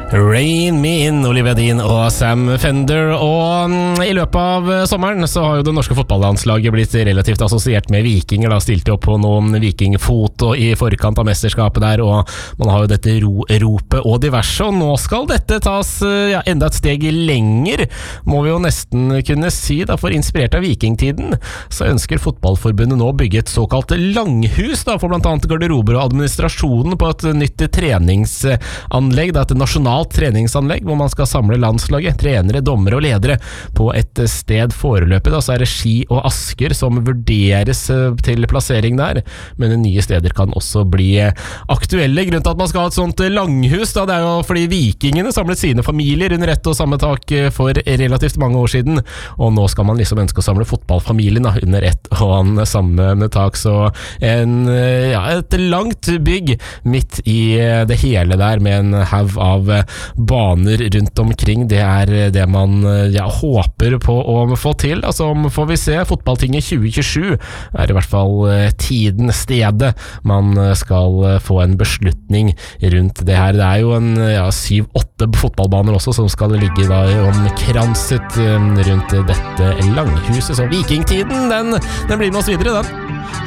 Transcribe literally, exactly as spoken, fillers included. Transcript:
Rain Me In, Olivia Dean og Sam Fender. Og mm, i løpet av sommeren så har jo det norske fotballandslaget blitt relativt assosiert med vikinger. Da stilte opp på noen vikingfoto i forkant av mesterskapet der, og man har jo dette ro ropet og diverse. Og nå skal dette tas ja, enda et steg lenger, må vi jo nesten kunne si. Da, for inspirert av vikingtiden så ønsker fotballforbundet nå å bygge et såkalt langhus da, for blant annet garderober og administrasjonen på et nytt treningsanlegg, da, et nasjonalt treningsanlegg hvor man skal samle landslaget, trenere, dommere og ledere på et sted. Foreløpig da, så er det Ski og Asker som vurderes til plassering der, men nye steder kan også bli aktuelle. Grunnen til at man skal ha et sånt langhus da, det er jo fordi vikingene samlet sine familier under ett og samme tak for relativt mange år siden, og nå skal man liksom ønske å samle fotballfamilien da, under ett og samme tak. Så en, ja, et langt bygg midt i det hele der med en haug av baner rundt omkring, det er det man ja, håper på å få til. Altså, får vi se, fotballtinget tjue tjuesju er i hvert fall tiden, stedet man skal få en beslutning rundt det her. Det er jo en ja, syv-åtte fotballbaner også som skal ligge da omkranset rundt dette langhuset, så vikingtiden, den, den blir med oss videre, den.